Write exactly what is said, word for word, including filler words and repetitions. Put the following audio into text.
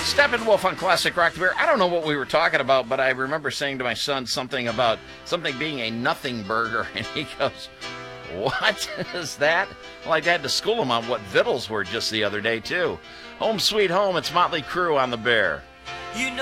Steppenwolf on Classic Rock the Bear. I don't know what we were talking about, but I remember saying to my son something about something being a nothing burger, and he goes, "What is that?" Well, I had to school him on what vittles were just the other day, too. Home Sweet Home, it's Motley Crue on the Bear. You know